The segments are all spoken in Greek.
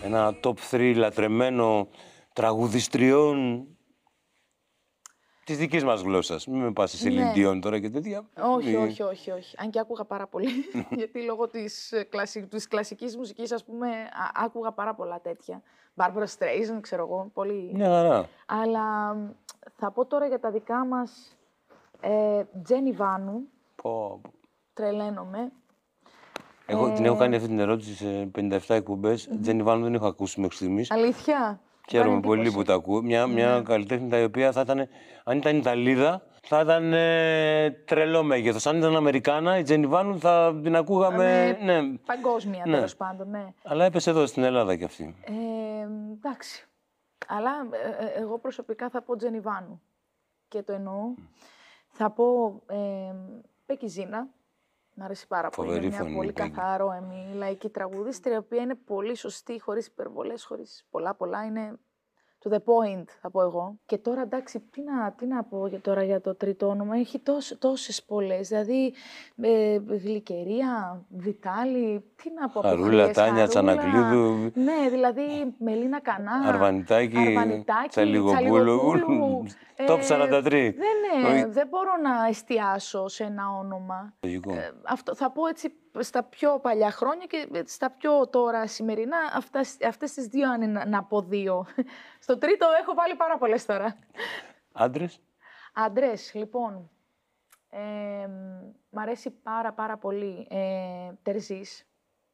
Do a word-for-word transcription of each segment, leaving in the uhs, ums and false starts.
ένα top τρία λατρεμένο τραγουδιστριών της δικής μας γλώσσας. Μην με πας σε Celine Dion τώρα και τέτοια. Όχι, όχι, όχι, όχι. Αν και άκουγα πάρα πολύ. Γιατί λόγω της, κλασι... της κλασικής μουσικής, ας πούμε, άκουγα πάρα πολλά τέτοια. Barbara Streisand, ξέρω εγώ, πολύ... Μια χαρά. Αλλά θα πω τώρα για τα δικά μας. Ε, Τζένι Βάνου. Πω. Τρελαίνομαι. Εγώ ε... την έχω κάνει αυτή την ερώτηση σε πενήντα επτά εκπομπές. Mm-hmm. Τζένι Βάνου δεν έχω ακούσει μέχρι στιγμής. Αλήθεια. Χαίρομαι πολύ που τα ακούω. Μια, μια mm. καλλιτέχνητα η οποία θα ήταν, αν ήταν Ιταλίδα, θα ήταν ε, τρελό μέγεθος. Αν ήταν Αμερικάνα, η Τζένι Βάνου θα την ακούγαμε. Ναι, ναι. Παγκόσμια, ναι. Τέλος πάντων. Ναι. Αλλά έπεσε εδώ στην Ελλάδα κι αυτή. Ε, εντάξει. Αλλά ε, ε, εγώ προσωπικά θα πω Τζένι Βάνου. Και το εννοώ. Mm. Θα πω ε, Πέκη Ζίνα. Μ' αρέσει πάρα πολύ. Είναι μια πολύ καθαρόαιμη λαϊκή τραγουδίστρια, η οποία είναι πολύ σωστή, χωρίς υπερβολές, χωρίς πολλά πολλά. Είναι to the point, θα πω εγώ. Και τώρα, εντάξει, τι να, τι να πω για, τώρα για το τρίτο όνομα. Έχει τόσ, τόσες πολλές. Δηλαδή, ε, Γλυκερία, Βιτάλη, τι να πω. Χαρούλα, Τάνια, Τσανακλείδου. Ναι, δηλαδή, Μελίνα Κανά. Αρβανιτάκη, Τσαλιγοπούλου. Top σαράντα τρία. Δεν, ναι, δεν μπορώ να εστιάσω σε ένα όνομα. Ε, αυτό, θα πω έτσι στα πιο παλιά χρόνια και στα πιο τώρα σημερινά, αυτές, αυτές τις δύο αν είναι να πω δύο. Στο τρίτο έχω βάλει πάρα πολλές τώρα. Άντρες. Άντρες, λοιπόν. Ε, μ' αρέσει πάρα πάρα πολύ. Ε, Τερζής.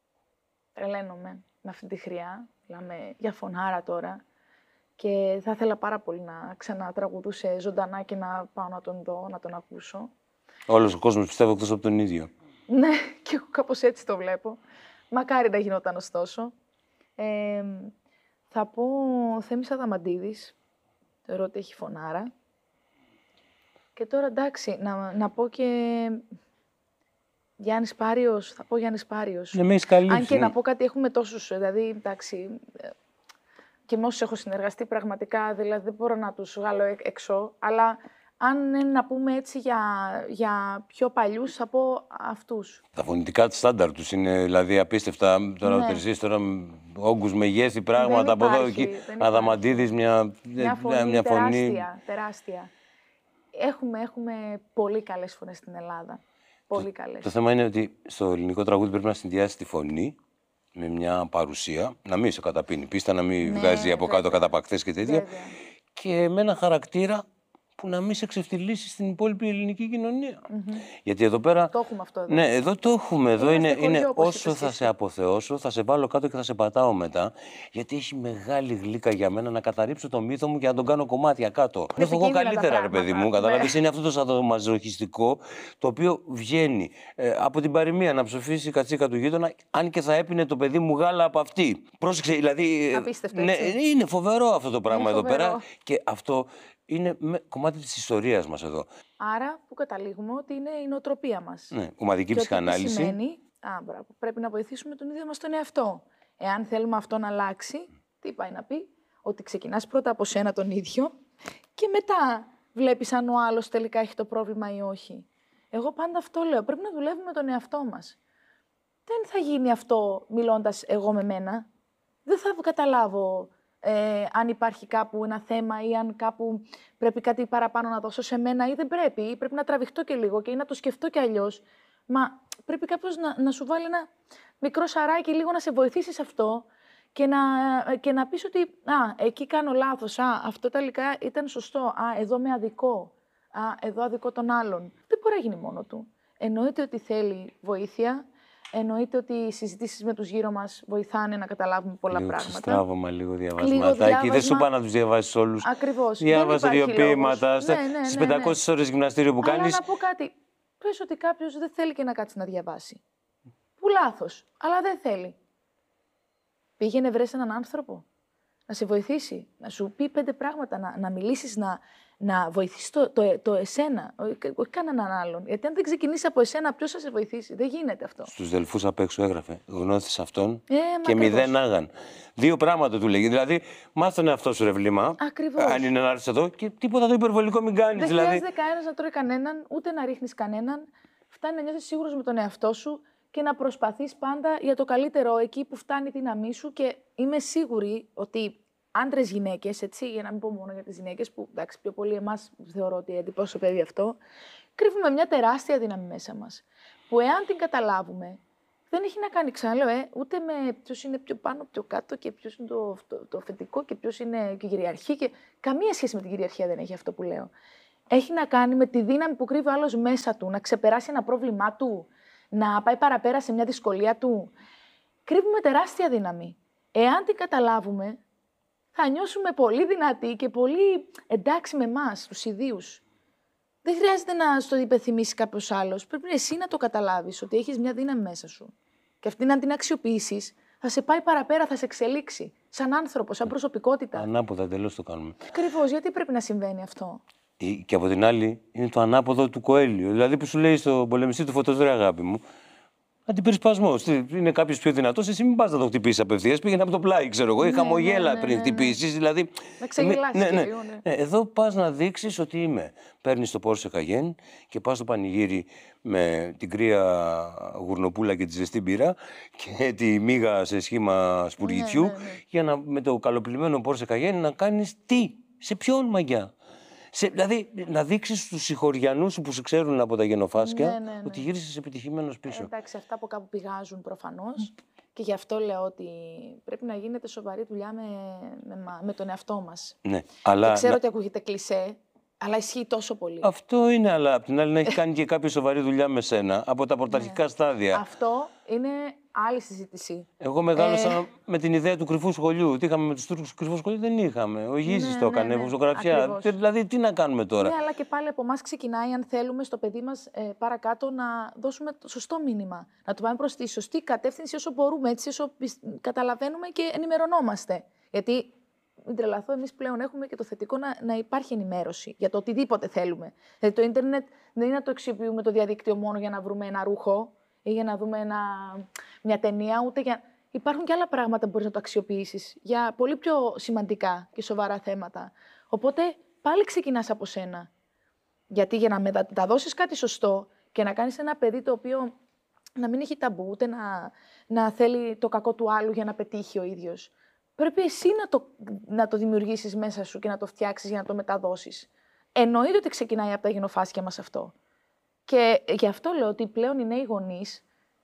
Τρελαίνομαι με αυτή τη χρειά. Μιλάμε για φωνάρα τώρα. Και θα ήθελα πάρα πολύ να ξανατραγουδούσε ζωντανά και να πάω να τον δω, να τον ακούσω. Όλος ο κόσμος πιστεύω εκτός από τον ίδιο. Ναι, και εγώ κάπως έτσι το βλέπω. Μακάρι να γινόταν ωστόσο. Ε, θα πω Θέμης Αδαμαντίδης. Θεωρώ ότι έχει φωνάρα. Και τώρα εντάξει, να, να πω και Γιάννης Πάριος. Θα πω Γιάννης Πάριος. Ναι, με έχεις καλύψει. Αν και ναι. Να πω κάτι, έχουμε τόσους, δηλαδή, εντάξει... Και με όσους έχω συνεργαστεί πραγματικά, δηλαδή δεν μπορώ να τους βγάλω έξω, αλλά αν είναι να πούμε έτσι για, για πιο παλιούς, θα πω αυτούς. Τα φωνητικά της στάνταρ τους είναι δηλαδή απίστευτα. Τώρα ναι. Ο Τερζής, τώρα όγκους, μεγέθη, πράγματα από εδώ εκεί. Αδαμαντίδης, μια, μια φωνή, μια φωνή τεράστια, τεράστια. Έχουμε, έχουμε πολύ καλές φωνές στην Ελλάδα. Πολύ καλές. Το θέμα είναι ότι στο ελληνικό τραγούδι πρέπει να συνδυάσει τη φωνή με μια παρουσία, να μην σε καταπίνει πίστα, να μην ναι, βγάζει από κάτω καταπακτές και τέτοια. Βέβαια. Και με ένα χαρακτήρα που να μην σε ξεφτυλίσει στην υπόλοιπη ελληνική κοινωνία. Mm-hmm. Γιατί εδώ πέρα... Το έχουμε αυτό εδώ. Ναι, εδώ το έχουμε. Εδώ είναι, είναι όσο θα σε αποθεώσω, θα σε βάλω κάτω και θα σε πατάω μετά. Γιατί έχει μεγάλη γλύκα για μένα να καταρρύψω το μύθο μου και να τον κάνω κομμάτια κάτω. Έχω εγώ καλύτερα, ρε παιδί μου. Καταλάβεις, είναι αυτό το σαδομαζοχιστικό το οποίο βγαίνει ε, από την παροιμία να ψοφήσει η κατσίκα του γείτονα, αν και θα έπινε το παιδί μου γάλα από αυτή. Πρόσεξε, δηλαδή. Απίστευτο, ναι, είναι φοβερό αυτό το πράγμα εδώ πέρα. Και αυτό. Είναι κομμάτι της ιστορίας μας εδώ. Άρα, που καταλήγουμε ότι είναι η νοοτροπία μας. Ναι, ομαδική και ψυχανάλυση. Τι σημαίνει, α, μπράβο, πρέπει να βοηθήσουμε τον ίδιο μας τον εαυτό. Εάν θέλουμε αυτό να αλλάξει, τι πάει να πει, ότι ξεκινάς πρώτα από σένα τον ίδιο και μετά βλέπεις αν ο άλλος τελικά έχει το πρόβλημα ή όχι. Εγώ πάντα αυτό λέω, πρέπει να δουλεύουμε τον εαυτό μας. Δεν θα γίνει αυτό μιλώντας εγώ με μένα. Δεν θα καταλάβω... Ε, αν υπάρχει κάπου ένα θέμα ή αν κάπου πρέπει κάτι παραπάνω να δώσω σε μένα ή δεν πρέπει, ή πρέπει να τραβηχτώ και λίγο και ή να το σκεφτώ και αλλιώς. Μα πρέπει κάποιος να, να σου βάλει ένα μικρό σαράκι λίγο να σε βοηθήσει σε αυτό και να, και να πεις ότι α, εκεί κάνω λάθος, α, αυτό τελικά ήταν σωστό, α, εδώ με αδικό, α, εδώ αδικό τον άλλον. Δεν μπορεί να γίνει μόνο του. Εννοείται ότι θέλει βοήθεια. Εννοείται ότι οι συζητήσεις με τους γύρω μας βοηθάνε να καταλάβουμε πολλά λίγο πράγματα. Στράβωμα, λίγο διαβασματάκι. Δεν σου είπα να τους διαβάσεις όλους. Ακριβώς. Διάβασε δύο ποίηματα. Ναι, ναι, ναι, στις πεντακόσιες ώρες γυμναστήριο που αλλά κάνεις. Αλλά να πω κάτι. Πες ότι κάποιος δεν θέλει και να κάτσει να διαβάσει. Που λάθος. Αλλά δεν θέλει. Πήγαινε βρες έναν άνθρωπο να σε βοηθήσει. Να σου πει πέντε πράγματα. Να, να μιλήσεις, να, να βοηθήσει το, το, το εσένα, όχι κανέναν άλλον. Γιατί αν δεν ξεκινήσει από εσένα, ποιος θα σε βοηθήσει. Δεν γίνεται αυτό. Στους Δελφούς απ' έξω έγραφε γνώθεις αυτόν ε, και μηδέν άγαν. Δύο πράγματα του λέγει. Δηλαδή, μάθ' τον εαυτό σου, ρε βλήμα. Ακριβώς. Αν είναι να έρθει εδώ και τίποτα το υπερβολικό μην κάνεις. Δεν δηλαδή... χρειάζεται κανένας να τρώει κανέναν, ούτε να ρίχνεις κανέναν. Φτάνει να νιώθεις σίγουρος με τον εαυτό σου και να προσπαθείς πάντα για το καλύτερο εκεί που φτάνει η δύναμή σου. Και είμαι σίγουρη ότι άντρες, γυναίκες, έτσι, για να μην πω μόνο για τις γυναίκες, που εντάξει, πιο πολύ εμάς θεωρώ ότι αντιπροσωπεύει αυτό, κρύβουμε μια τεράστια δύναμη μέσα μας. Που εάν την καταλάβουμε, δεν έχει να κάνει, ξαναλέω, ε, ούτε με ποιος είναι πιο πάνω, πιο κάτω και ποιος είναι το, το, το αφεντικό και ποιος είναι και η κυριαρχή. Και καμία σχέση με την κυριαρχία δεν έχει αυτό που λέω. Έχει να κάνει με τη δύναμη που κρύβει ο άλλος μέσα του, να ξεπεράσει ένα πρόβλημά του, να πάει παραπέρα σε μια δυσκολία του. Κρύβουμε τεράστια δύναμη. Εάν την καταλάβουμε, θα νιώσουμε πολύ δυνατοί και πολύ εντάξει με εμάς, τους ιδίους. Δεν χρειάζεται να στο υπενθυμίσει κάποιος άλλος. Πρέπει εσύ να το καταλάβεις ότι έχεις μια δύναμη μέσα σου. Και αυτή να την αξιοποιήσεις, θα σε πάει παραπέρα, θα σε εξελίξει. Σαν άνθρωπο, σαν προσωπικότητα. Ανάποδα εντελώς το κάνουμε. Ακριβώς. Γιατί πρέπει να συμβαίνει αυτό. Και από την άλλη, είναι το ανάποδο του Κοέλιο. Δηλαδή που σου λέει στον πολεμιστή του φωτός, ρε αγάπη μου, αντιπερισπασμός. Είναι κάποιο πιο δυνατό, εσύ μην πας να το χτυπήσεις απευθείας. Πήγαινε από το πλάι, ξέρω εγώ, ή Ναι, χαμογέλα ναι, ναι, πριν ναι, χτυπήσεις. Δηλαδή. Να ξεγελάσεις ναι, ναι. λίγο, ναι. Ναι, εδώ πας να δείξεις ότι είμαι. Παίρνεις το Porsche Cayenne και πας στο πανηγύρι με την κρύα γουρνοπούλα και τη ζεστή μπύρα και τη μίγα σε σχήμα σπουργιτιού, Ναι, ναι, ναι. για να με το καλοπλημμένο Porsche Cayenne να κάνεις τι, σε ποιον μαγιά. Σε, δηλαδή, να δείξεις στους συγχωριανούς που σε ξέρουν από τα γενοφάσκια, Ναι, ναι, ναι. ότι γύρισες επιτυχημένος πίσω. Ε, εντάξει, αυτά από κάπου πηγάζουν προφανώς. Και γι' αυτό λέω ότι πρέπει να γίνεται σοβαρή δουλειά με, με, με τον εαυτό μας. Ναι, αλλά Και ξέρω να- ότι ακούγεται κλισέ, αλλά ισχύει τόσο πολύ. Αυτό είναι, αλλά απ' την άλλη να έχει κάνει και κάποια σοβαρή δουλειά με σένα από τα πρωταρχικά στάδια. Αυτό είναι άλλη συζήτηση. Εγώ μεγάλωσα Ε, με την ιδέα του κρυφού σχολείου. Τι είχαμε με τους Τούρκους, κρυφό σχολείο δεν είχαμε. Ο Γίζης Ναι, το ναι, έκανε, ναι, ζωγραφιά. ακριβώς. Δηλαδή, τι να κάνουμε τώρα. Ναι, αλλά και πάλι από εμά ξεκινάει, αν θέλουμε, στο παιδί μας ε, παρακάτω να δώσουμε το σωστό μήνυμα. Να το πάμε προς τη σωστή κατεύθυνση όσο μπορούμε, έτσι όσο πισ- καταλαβαίνουμε και ενημερωνόμαστε. Γιατί, μην τρελαθώ, εμείς πλέον έχουμε και το θετικό να, να υπάρχει ενημέρωση για το οτιδήποτε θέλουμε. Δηλαδή, το ίντερνετ δεν είναι να το αξιοποιούμε το διαδίκτυο μόνο για να βρούμε ένα ρούχο ή για να δούμε ένα, μια ταινία, ούτε για. Υπάρχουν και άλλα πράγματα που μπορείς να το αξιοποιήσεις για πολύ πιο σημαντικά και σοβαρά θέματα. Οπότε πάλι ξεκινάς από σένα. Γιατί για να μεταδώσεις κάτι σωστό και να κάνεις ένα παιδί το οποίο να μην έχει ταμπού, ούτε να, να θέλει το κακό του άλλου για να πετύχει ο ίδιος, πρέπει εσύ να το, να το δημιουργήσεις μέσα σου και να το φτιάξεις για να το μεταδώσεις. Εννοείται ότι ξεκινάει από τα γενοφάσκια μας αυτό. Και γι' αυτό λέω ότι πλέον οι νέοι γονείς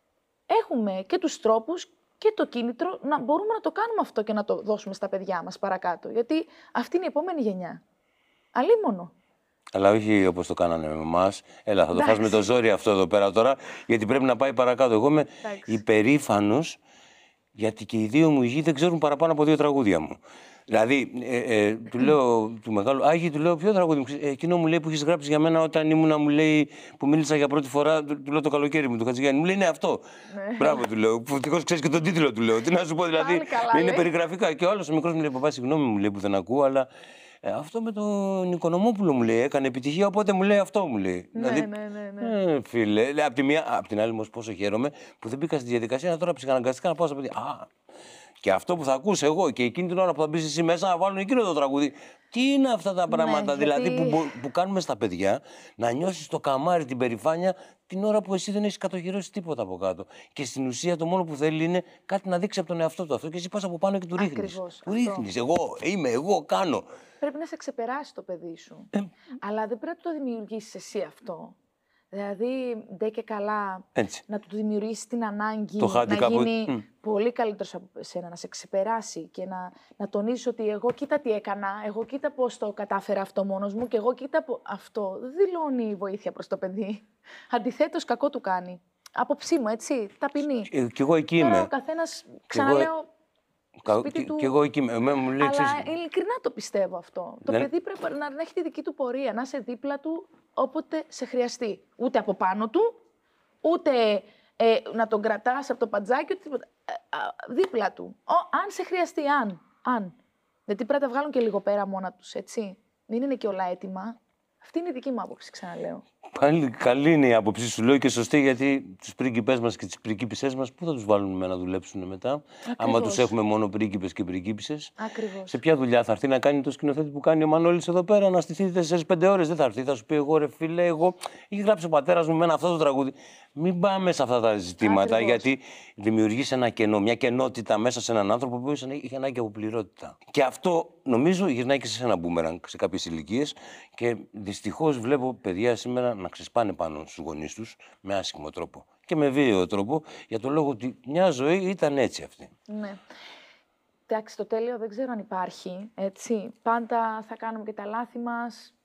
έχουμε και τους τρόπους και το κίνητρο να μπορούμε να το κάνουμε αυτό και να το δώσουμε στα παιδιά μας παρακάτω. Γιατί αυτή είναι η επόμενη γενιά. Αλίμονο. Αλλά όχι όπως το κάνανε με εμάς. Έλα, θα το Εντάξει. φας με το ζόρι αυτό εδώ πέρα τώρα, γιατί πρέπει να πάει παρακάτω. Εγώ είμαι Εντάξει. υπερήφανος, γιατί και οι δύο μου γη δεν ξέρουν παραπάνω από δύο τραγούδια μου. Δηλαδή, ε, ε, του λέω του μεγάλου Άγιοι, του λέω ποιο τραγούδι μου. Ε, εκείνο μου λέει που έχει γράψει για μένα όταν ήμουνα, μου λέει, που μίλησα για πρώτη φορά, του, του λέω το καλοκαίρι μου, του Χατζηγιάννη. Μου λέει ναι, αυτό. Ναι. Μπράβο, του λέω. Που ευτυχώς ξέρει και τον τίτλο του λέω. Τι να σου πω, δηλαδή. Πάλι καλά, είναι λέει. περιγραφικά. Και ο άλλο ο μικρό μου λέει: Παπά, συγγνώμη, μου λέει που δεν ακούω, αλλά ε, αυτό με τον Οικονομόπουλο μου λέει έκανε επιτυχία, οπότε μου λέει αυτό μου λέει. Ναι, ναι, ναι, ναι. Ε, φίλε, λέει, απ' τη μία, απ' την άλλη όμως πόσο χαίρομαι που δεν μπήκα στη διαδικασία τώρα ψυχαναγκαστικά να πάω στα παιδιά. Α, και αυτό που θα ακούσω εγώ και εκείνη την ώρα που θα μπει εσύ μέσα να βάλουν εκείνο το τραγούδι. Τι είναι αυτά τα πράγματα, Ναι, δηλαδή γιατί- που, μπο- που κάνουμε στα παιδιά να νιώσεις το καμάρι, την περηφάνεια την ώρα που εσύ δεν έχεις κατοχυρώσει τίποτα από κάτω. Και στην ουσία το μόνο που θέλει είναι κάτι να δείξει από τον εαυτό του αυτό και εσύ πας από πάνω και του ρίχνεις. Ακριβώς, Του αυτό. ρίχνεις. Εγώ είμαι, εγώ κάνω. Πρέπει να σε ξεπεράσει το παιδί σου. Ε. Αλλά δεν πρέπει να το δημιουργήσεις εσύ αυτό. Δηλαδή, ντε και καλά, Έτσι. να του δημιουργήσει την ανάγκη Το χάντι να κάπου- γίνει Μμ. πολύ καλύτερος από σένα, να σε ξεπεράσει και να, να τονίσει ότι εγώ κοίτα τι έκανα, εγώ κοίτα πώς το κατάφερα αυτό μόνος μου και εγώ κοίτα που... Αυτό δεν δηλώνει βοήθεια προς το παιδί. Αντιθέτως, κακό του κάνει. Άποψή μου, έτσι, ταπεινή. Ε, κι εγώ εκεί Τώρα είμαι. ο καθένας, ξαναλέω, Κα- σπίτι κι- του- Κι εγώ εκεί είμαι. Εμένα μου λέει, αλλά ξέρεις, ειλικρινά το πιστεύω αυτό. Το Δεν- παιδί πρέπει να, να έχει τη δική του πορεία, να είσαι δίπλα του όποτε σε χρειαστεί. Ούτε από πάνω του, ούτε ε, να τον κρατάς από το παντζάκι, ούτε τίποτα. Ε, α, δίπλα του. Ο, αν σε χρειαστεί, αν. αν. Γιατί πρέπει να τα βγάλουν και λίγο πέρα μόνα τους, έτσι. Δεν είναι και όλα έτοιμα. Αυτή είναι η δική μου άποψη, ξαναλέω. Πάλι καλή είναι η άποψή σου, λέω και σωστή, γιατί τους πρίγκιπές μας και τις πριγκίπισσές μας πού θα τους βάλουμε να δουλέψουν μετά, άμα Ακριβώς. τους έχουμε μόνο πρίγκιπες και πριγκίπισσες. Ακριβώς. Σε ποια δουλειά θα έρθει να κάνει το σκηνοθέτη που κάνει ο Μανώλης εδώ πέρα, να στηθεί τέσσερις πέντε ώρες, δεν θα έρθει. Θα σου πει εγώ ρε φίλε, εγώ έχει γράψει ο πατέρας μου με ένα αυτό το τραγούδι. Μην πάμε σε αυτά τα ζητήματα, Ακριβώς. γιατί δημιουργείς ένα κενό, μια κενότητα μέσα σε έναν άνθρωπο που είχε ανάγκη από πληρότητα. Και αυτό νομίζω γυρνάει και σε ένα μπούμεραγκ σε κάποιες ηλικίες. Και δυστυχώς βλέπω παιδιά σήμερα να ξεσπάνε πάνω στους γονείς τους με άσχημο τρόπο και με βίαιο τρόπο, για το λόγο ότι μια ζωή ήταν έτσι αυτή. Ναι. Εντάξει, το τέλειο δεν ξέρω αν υπάρχει, έτσι. Πάντα θα κάνουμε και τα λάθη μας.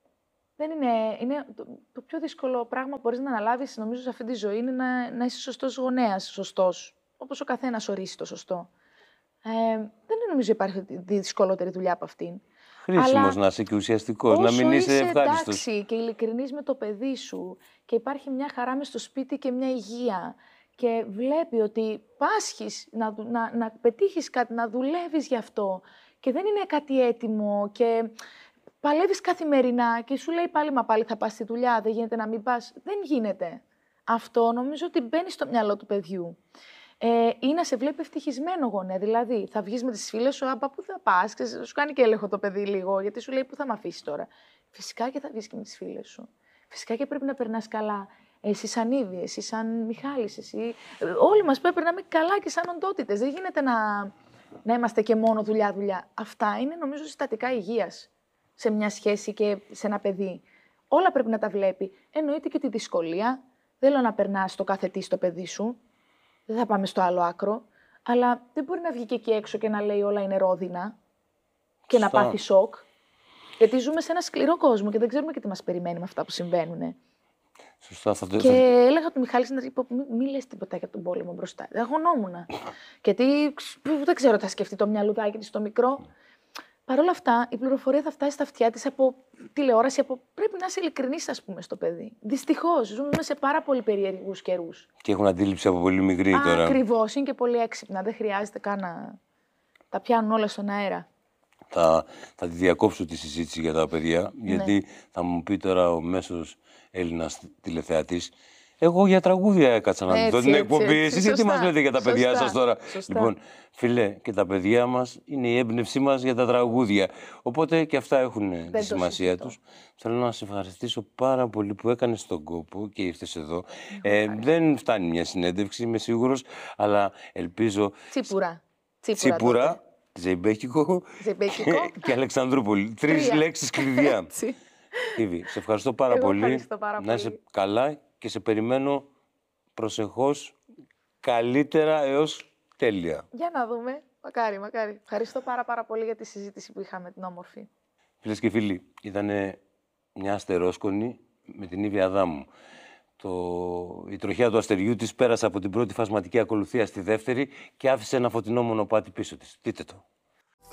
Δεν είναι, είναι το, το πιο δύσκολο πράγμα που μπορείς να αναλάβεις, νομίζω, σε αυτή τη ζωή είναι να, να είσαι σωστός γονέας, σωστός. Όπως ο καθένας ορίσει το σωστό. Ε, δεν νομίζω υπάρχει δυσκολότερη δουλειά από αυτήν. Χρήσιμος να είσαι και ουσιαστικός, να μην είσαι ευχάριστος. Εντάξει και ειλικρινής με το παιδί σου και υπάρχει μια χαρά μες στο σπίτι και μια υγεία και βλέπει ότι πάσχεις να, να, να πετύχεις κάτι, να δουλεύεις γι' αυτό και δεν είναι κάτι έτοιμο και παλεύεις καθημερινά και σου λέει πάλι μα πάλι θα πας στη δουλειά, δεν γίνεται να μην πας. Δεν γίνεται. Αυτό νομίζω ότι μπαίνει στο μυαλό του παιδιού. Ε, ή να σε βλέπει ευτυχισμένο γονέα. Δηλαδή, θα βγεις με τις φίλες σου, από πού θα πας, και σου κάνει και έλεγχο το παιδί λίγο, γιατί σου λέει πού θα με αφήσει τώρα. Φυσικά και θα βγεις και με τις φίλες σου. Φυσικά και πρέπει να περνάς καλά. Εσύ σαν Ήβη, εσύ σαν Μιχάλης, εσύ. Όλοι μας πρέπει να περνάμε καλά και σαν οντότητες. Δεν γίνεται να, να είμαστε και μόνο δουλειά-δουλειά. Αυτά είναι νομίζω συστατικά υγείας σε μια σχέση και σε ένα παιδί. Όλα πρέπει να τα βλέπει. Εννοείται και τη δυσκολία. Δεν λέω να περνάς το κάθε τι στο παιδί σου. Δεν θα πάμε στο άλλο άκρο. Αλλά δεν μπορεί να βγει και εκεί έξω και να λέει όλα είναι ρόδινα και Σωστά. να πάθει σοκ. Γιατί ζούμε σε ένα σκληρό κόσμο και δεν ξέρουμε και τι μας περιμένει με αυτά που συμβαίνουν. Σωστά, θα το... Και έλεγα του Μιχάλη να πει: Μην μη λες τίποτα για τον πόλεμο μπροστά. Δεν αγωνόμουν. Γιατί δεν ξέρω τι θα σκεφτεί το μυαλουδάκι της το μικρό. Παρ' όλα αυτά, η πληροφορία θα φτάσει στα αυτιά της από τηλεόραση. Από... Πρέπει να είσαι ειλικρινής, ας πούμε, στο παιδί. Δυστυχώς, ζούμε σε πάρα πολύ περίεργους καιρούς. Και έχουν αντίληψη από πολύ μικρή τώρα. Ακριβώς, είναι και πολύ έξυπνα. Δεν χρειάζεται καν να τα πιάνουν όλα στον αέρα. Θα, θα τη διακόψω τη συζήτηση για τα παιδιά, Ναι. γιατί θα μου πει τώρα ο μέσος Έλληνας τηλεθεατής. Εγώ για τραγούδια έκατσα να δω την εκπομπή. Εσείς γιατί μας λέτε για τα παιδιά σωστά, σας τώρα. Σωστά. Λοιπόν, φίλε, και τα παιδιά μας είναι η έμπνευσή μας για τα τραγούδια. Οπότε και αυτά έχουν Δεν τη το σημασία συζητώ. τους. Θέλω να σε ευχαριστήσω πάρα πολύ που έκανες τον κόπο και ήρθες εδώ. Ε, δεν φτάνει μια συνέντευξη, είμαι σίγουρος, αλλά ελπίζω. Τσίπουρα. Τσίπουρα. Τσίπουρα, Ζεϊμπέκικο Ζεϊμπέκικο. και Αλεξανδρούπολη. Τρεις Τρία. λέξεις κλειδιά. Έτσι. Ήβη, σε ευχαριστώ πάρα Εγώ πολύ. ευχαριστώ πάρα Να είσαι πολύ. καλά και σε περιμένω προσεχώς καλύτερα έως τέλεια. Για να δούμε. Μακάρι, μακάρι. Ευχαριστώ πάρα, πάρα πολύ για τη συζήτηση που είχαμε, την όμορφη. Φίλες και φίλοι, ήταν μια αστερόσκονη με την Ήβη Αδάμου. Το... Η τροχιά του αστεριού της πέρασε από την πρώτη φασματική ακολουθία στη δεύτερη και άφησε ένα φωτεινό μονοπάτι πίσω της. Δείτε το.